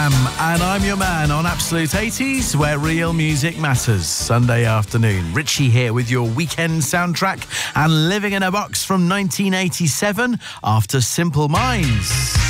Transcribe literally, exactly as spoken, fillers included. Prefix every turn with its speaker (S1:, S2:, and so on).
S1: Um, and I'm your man on Absolute eighties, where real music matters. Sunday afternoon. Richie here with your weekend soundtrack and Living in a Box from nineteen eighty-seven after Simple Minds.